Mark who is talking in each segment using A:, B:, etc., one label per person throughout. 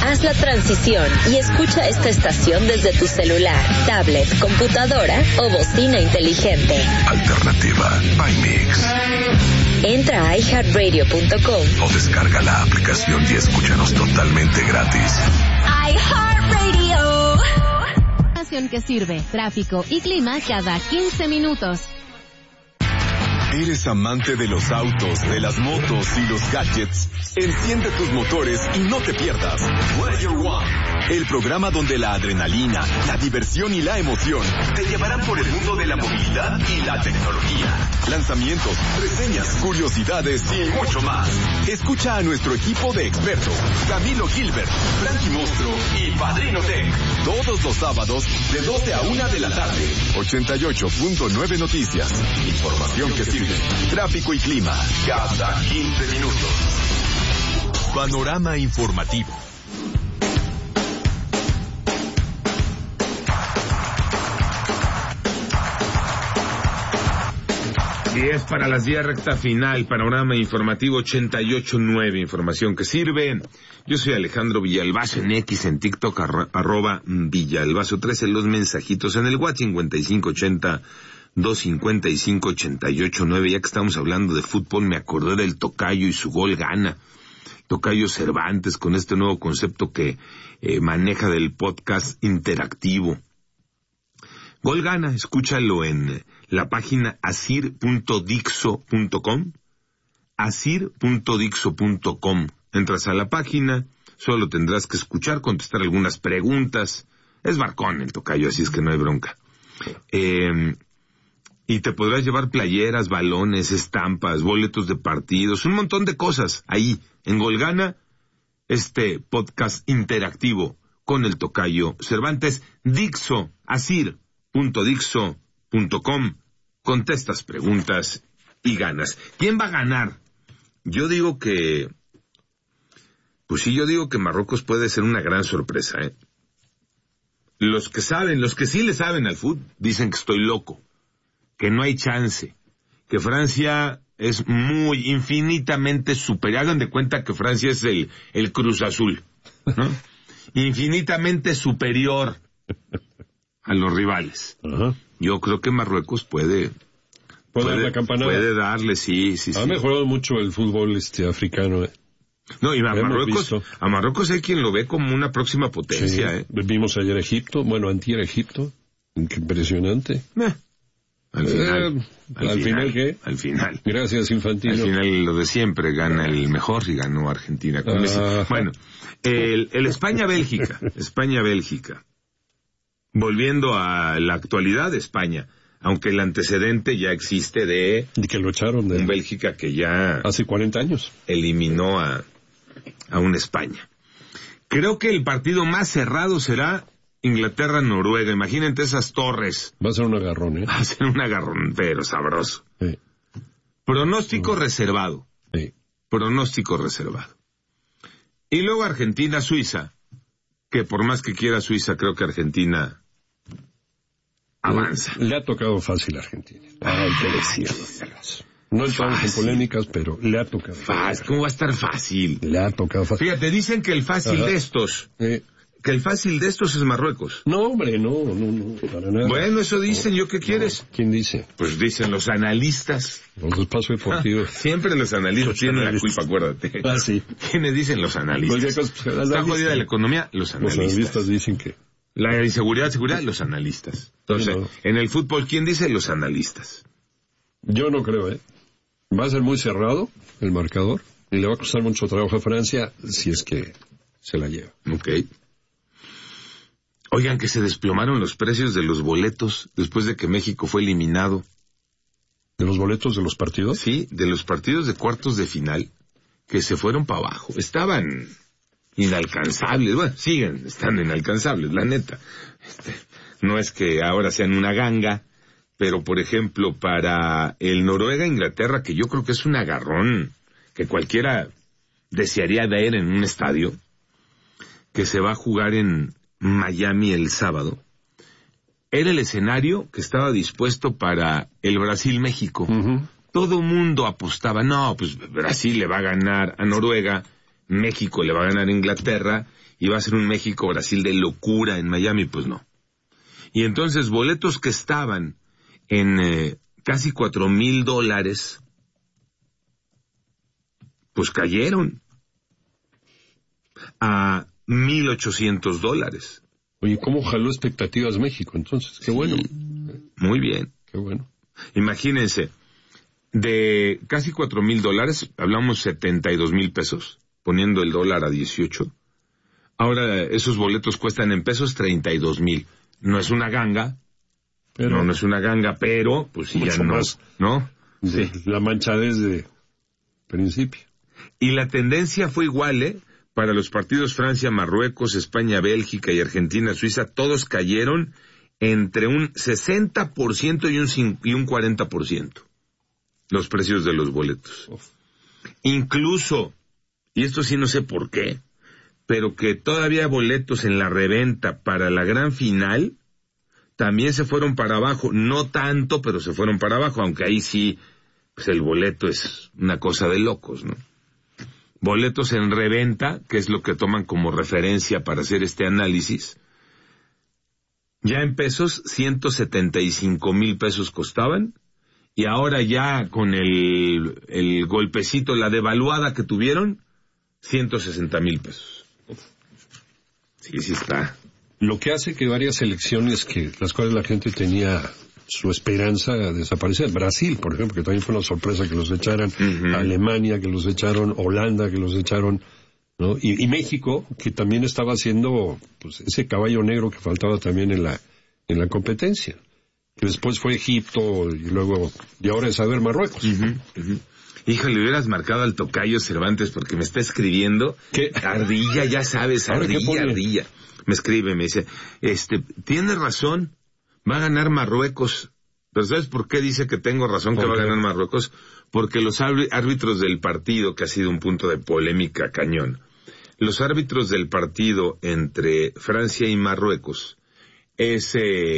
A: Haz la transición y escucha esta estación desde tu celular, tablet, computadora o bocina inteligente.
B: Alternativa by Mix.
A: Entra a iHeartRadio.com
B: o descarga la aplicación y escúchanos totalmente gratis.
A: iHeartRadio.
C: Que sirve, tráfico y clima cada 15 minutos.
D: ¿Eres amante de los autos, de las motos y los gadgets? Enciende tus motores y no te pierdas Player One, el programa donde la adrenalina, la diversión y la emoción te llevarán por el mundo de la movilidad y la tecnología. Lanzamientos, reseñas, curiosidades y mucho más. Escucha a nuestro equipo de expertos, Camilo Gilbert, Frankie Monstruo y Padrino Tech, todos los sábados de 12 a 1 de la tarde. 88.9 Noticias. Información que sirve. Tráfico y clima cada 15 minutos. Panorama informativo.
E: 10 para las 10, recta final, panorama informativo 88.9, información que sirve. Yo soy Alejandro Villalbazo en X, en TikTok, arroba Villalbazo 13, los mensajitos en el WhatsApp 5580-255-88.9. Ya que estamos hablando de fútbol, me acordé del Tocayo y su gol gana. Tocayo Cervantes, con este nuevo concepto que maneja del podcast interactivo. Gol gana, escúchalo en la página asir.dixo.com, asir.dixo.com. Entras a la página, solo tendrás que escuchar, contestar algunas preguntas. Es barcón el Tocayo, así es que no hay bronca. Y te podrás llevar playeras, balones, estampas, boletos de partidos, un montón de cosas ahí en Gol Gana, este podcast interactivo con el Tocayo Cervantes. Dixo, asir.dixo.com. Contestas preguntas y ganas. ¿Quién va a ganar? Yo digo que Marruecos puede ser una gran sorpresa, ¿eh? Los que sí le saben al fútbol, dicen que estoy loco, que no hay chance, que Francia es infinitamente superior. Hagan de cuenta que Francia es el Cruz Azul, ¿no? Infinitamente superior a los rivales.
F: Ajá.
E: Yo creo que Marruecos puede
F: dar la campanada.
E: Puede darle, sí.
F: Ha mejorado mucho el fútbol africano, ¿eh?
E: No, y a Marruecos hay quien lo ve como una próxima potencia,
F: sí. Vimos ayer antier Egipto. Impresionante.
E: Al final.
F: ¿Qué?
E: Al final.
F: Gracias, Infantino.
E: Al final lo de siempre, gana el mejor y ganó Argentina con Messi. Bueno, el España-Bélgica. Volviendo a la actualidad de España, aunque el antecedente ya existe de
F: que lo echaron de
E: un Bélgica que ya
F: hace 40 años
E: eliminó a un España. Creo que el partido más cerrado será Inglaterra-Noruega. Imagínate esas torres.
F: Va a ser un agarrón, ¿eh?
E: Va a ser un agarrón, pero sabroso.
F: Sí.
E: Pronóstico reservado.
F: Sí.
E: Pronóstico reservado. Y luego Argentina-Suiza, que por más que quiera Suiza, creo que Argentina avanza.
F: Le ha tocado fácil a Argentina. Hay que decirlo. No entramos en polémicas, pero le ha tocado
E: fácil. ¿Cómo va a estar fácil?
F: Le ha tocado fácil.
E: Fíjate, dicen que el fácil de estos... Que el fácil de estos es Marruecos.
F: No, hombre, no, para nada.
E: Bueno, eso dicen, ¿yo qué quieres?
F: ¿Quién dice?
E: Pues dicen los analistas.
F: Los espacios deportivos.
E: Siempre los analistas tienen la culpa, acuérdate.
F: Sí.
E: ¿Quiénes dicen los analistas? Está jodida la economía, los analistas.
F: Los analistas dicen que...
E: La inseguridad, los analistas. Entonces, en el fútbol, ¿quién dice? Los analistas.
F: Yo no creo, ¿eh? Va a ser muy cerrado el marcador y le va a costar mucho trabajo a Francia si es que se la lleva.
E: Ok. Oigan, que se desplomaron los precios de los boletos después de que México fue eliminado.
F: ¿De los boletos de los partidos?
E: Sí, de los partidos de cuartos de final, que se fueron para abajo. Estaban inalcanzables. Bueno, siguen estando inalcanzables, la neta. No es que ahora sean una ganga, pero por ejemplo, para el Noruega-Inglaterra, que yo creo que es un agarrón que cualquiera desearía ver en un estadio, que se va a jugar en Miami el sábado, era el escenario que estaba dispuesto para el Brasil-México. Uh-huh. Todo mundo apostaba, no, pues Brasil le va a ganar a Noruega, México le va a ganar a Inglaterra y va a ser un México-Brasil de locura en Miami, pues no. Y entonces boletos que estaban en casi $4,000, pues cayeron a $1,800.
F: Oye, ¿cómo jaló expectativas México entonces? Qué bueno.
E: Muy bien.
F: Qué bueno.
E: Imagínense, de casi $4,000, hablamos 72,000 pesos, poniendo el dólar a 18. Ahora esos boletos cuestan en pesos 32,000. No es una ganga, pero no es una ganga, pero pues sí, ya no, más, ¿no?
F: Sí. La manchadez de principio.
E: Y la tendencia fue igual, para los partidos Francia, Marruecos, España, Bélgica y Argentina, Suiza, todos cayeron entre un 60% y un 40%. Los precios de los boletos. Incluso, y esto sí no sé por qué, pero que todavía boletos en la reventa para la gran final también se fueron para abajo. No tanto, pero se fueron para abajo, aunque ahí sí, pues el boleto es una cosa de locos, ¿no? Boletos en reventa, que es lo que toman como referencia para hacer este análisis, ya en pesos, 175,000 pesos costaban, y ahora ya con el golpecito, la devaluada que tuvieron, 160,000 pesos. Sí está.
F: Lo que hace que varias selecciones las cuales la gente tenía su esperanza desaparecer. Brasil, por ejemplo, que también fue una sorpresa que los echaran, Alemania, que los echaron, Holanda, que los echaron, ¿no? Y México, que también estaba haciendo pues ese caballo negro que faltaba también en la competencia. Que después fue Egipto y luego, y ahora es Marruecos.
E: Híjole, le hubieras marcado al tocayo Cervantes porque me está escribiendo.
F: ¿Qué?
E: Ardilla, ya sabes, ardilla. Me escribe, me dice, tienes razón, va a ganar Marruecos. Pero ¿sabes por qué dice que tengo razón que va a ganar Marruecos? Porque los árbitros del partido, que ha sido un punto de polémica cañón, los árbitros del partido entre Francia y Marruecos es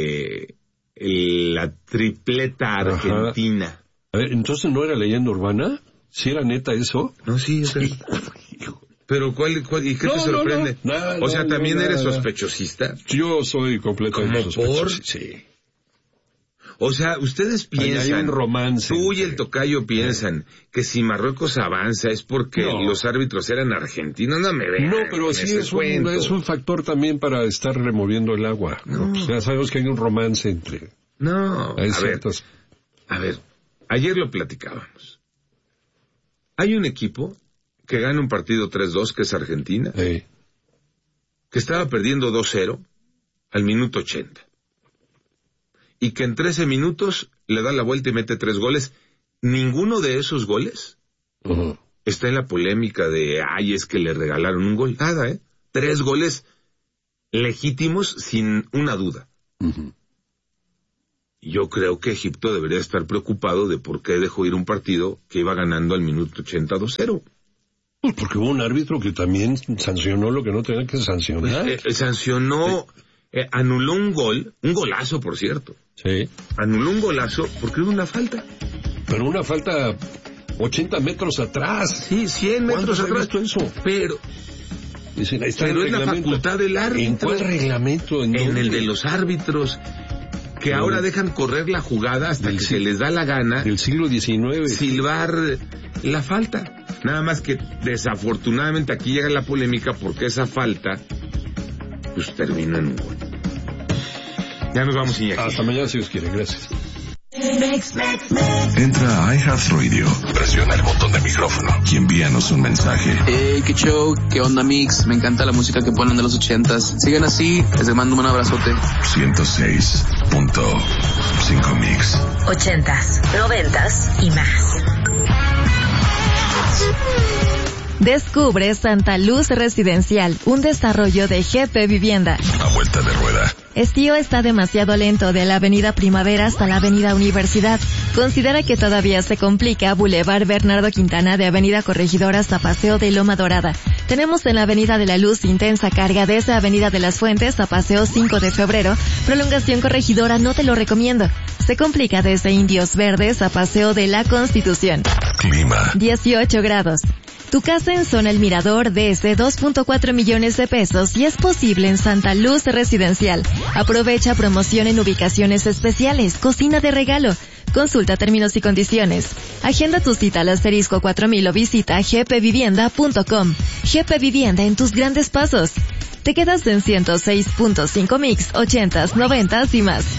E: la tripleta argentina.
F: Ajá. A ver, ¿entonces no era leyenda urbana? ¿Sí era neta eso?
E: No, sí, es Pero ¿y qué te sorprende? No, ¿también eres sospechosista?
F: Yo soy completamente
E: sospechoso.
F: Sí.
E: O sea, ustedes piensan,
F: hay un romance
E: tú y el tocayo piensan que si Marruecos avanza es porque los árbitros eran argentinos, no me vean.
F: No, pero sí es un factor también para estar removiendo el agua. No. Pues ya sabemos que hay un romance entre...
E: No, a ver, ayer lo platicábamos. Hay un equipo que gana un partido 3-2, que es Argentina, que estaba perdiendo 2-0 al minuto 80. Y que en 13 minutos le da la vuelta y mete 3 goles. Ninguno de esos goles está en la polémica de, es que le regalaron un gol. Nada, 3 goles legítimos sin una duda. Yo creo que Egipto debería estar preocupado de por qué dejó ir un partido que iba ganando al minuto 80 2-0.
F: Pues porque hubo un árbitro que también sancionó lo que no tenía que sancionar.
E: Sancionó, anuló un gol, un golazo, por cierto.
F: Sí.
E: Anuló un golazo porque hubo una falta.
F: Pero una falta 80 metros atrás.
E: Sí, 100 metros atrás.
F: Eso?
E: Pero es la facultad del árbitro.
F: ¿En cuál reglamento?
E: En el de los árbitros, que ahora dejan correr la jugada hasta que se les da la gana.
F: Del siglo XIX.
E: Silbar la falta. Nada más que desafortunadamente aquí llega la polémica porque esa falta pues terminó en un gol. Ya nos vamos, Iñaki.
F: Hasta mañana si Dios quiere, gracias.
B: Entra a iHeartRadio, presiona el botón de micrófono y envíanos un mensaje.
G: Qué show, qué onda mix, me encanta la música que ponen de los 80s. Sigan así, les mando un abrazote.
B: 106.5 Mix.
A: 80s, 90s y más.
C: Descubre Santa Luz Residencial, un desarrollo de GP Vivienda.
B: A vuelta de rueda.
C: Estío está demasiado lento de la Avenida Primavera hasta la Avenida Universidad. Considera que todavía se complica Boulevard Bernardo Quintana de Avenida Corregidora hasta Paseo de Loma Dorada. Tenemos en la Avenida de la Luz intensa carga desde Avenida de las Fuentes a Paseo 5 de Febrero. Prolongación Corregidora no te lo recomiendo. Se complica desde Indios Verdes a Paseo de la Constitución.
B: Clima.
C: 18 grados. Tu casa en Zona El Mirador desde 2.4 millones de pesos y es posible en Santa Luz Residencial. Aprovecha promoción en ubicaciones especiales, cocina de regalo. Consulta términos y condiciones. Agenda tu cita al *4000 o visita gpvivienda.com. GP Vivienda en tus grandes pasos. Te quedas en 106.5 mix, 80s, 90s y más.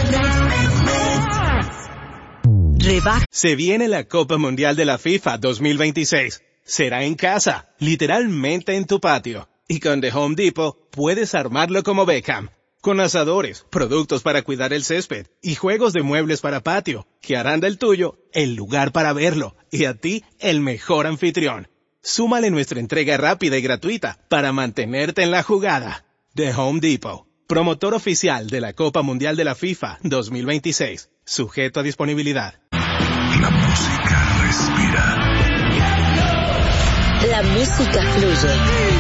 H: Se viene la Copa Mundial de la FIFA 2026. Será en casa, literalmente en tu patio. Y con The Home Depot puedes armarlo como Beckham. Con asadores, productos para cuidar el césped y juegos de muebles para patio, que harán del tuyo el lugar para verlo y a ti el mejor anfitrión. Súmale nuestra entrega rápida y gratuita para mantenerte en la jugada. The Home Depot, promotor oficial de la Copa Mundial de la FIFA 2026. Sujeto a disponibilidad.
B: La música respira.
A: La música fluye.